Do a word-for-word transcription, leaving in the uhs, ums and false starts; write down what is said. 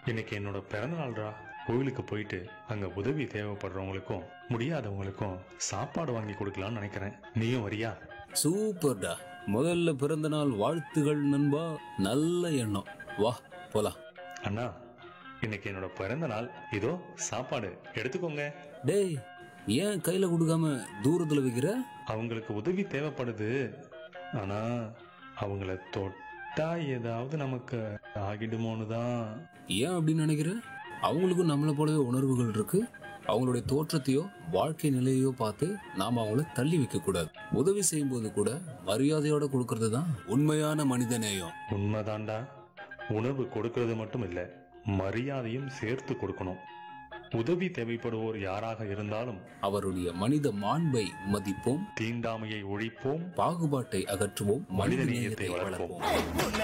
இன்னைக்கு என்னோட பிறந்த நாள்ரா. கோவிலுக்கு போயிட்டு அங்க உதவி தேவைப்படுறவங்களுக்கும் முடியாதவங்களுக்கும் சாப்பாடு வாங்கி கொடுக்கலாம்னு நினைக்கிறேன். நீயும் வரியா? சூப்பர்டா. முதல்ல பிறந்த நாள் வாழ்த்துகள் நண்பா. நல்ல எண்ணம். வா போலாம். அண்ணா, இன்னைக்கு என்னோட பிறந்த நாள். இதோ சாப்பாடு எடுத்துக்கோங்க. டேய், ஏன் கையில கொடுக்காம தூரத்துல வைக்கிற? அவங்களுக்கு உதவி தேவைப்படுது. ஆனா அவங்கள தொட்டா ஏதாவது நமக்கு ஆகிடுமோன்னு தான். ஏன் அப்படின்னு நினைக்கிற? அவங்களுக்கும் நம்மளை போலவே உணர்வுகள் இருக்கு. அவங்களுடைய தோற்றத்தையோ வாழ்க்கை நிலையோ பார்த்து நாம அவங்கள தள்ளி வைக்க கூடாது. உதவி செய்யும் போது கூட மரியாதையோட கொடுக்கறது தான் உண்மையான மனித நேயம். உண்மைதான்டா. உணவு கொடுக்கறது மட்டும் இல்ல, மரியாதையும் சேர்த்து கொடுக்கணும். உதவி தேவைப்படுவோர் யாராக இருந்தாலும் அவருடைய மனித மாண்பை மதிப்போம், தீண்டாமையை ஒழிப்போம், பாகுபாட்டை அகற்றுவோம், மனித நேயத்தை வளர்ப்போம்.